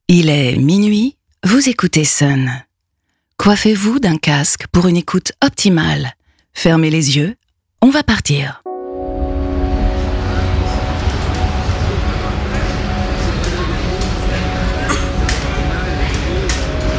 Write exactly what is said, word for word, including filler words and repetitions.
Il est minuit, vous écoutez Sun. Coiffez-vous d'un casque pour une écoute optimale. Fermez les yeux, on va partir.